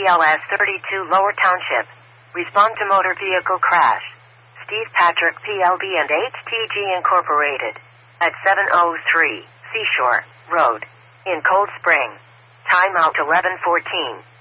BLS 32 Lower Township. Respond to motor vehicle crash. Steve Patrick PLB and HTG Incorporated. At 703 Seashore Road. In Cold Spring. Timeout 11:14.